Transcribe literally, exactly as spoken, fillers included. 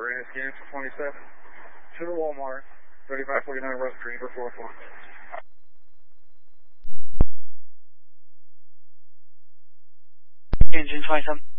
Brandon Skinner, twenty-seven. To the Walmart, thirty-five forty-nine West Green for four four. Engine twenty-seven.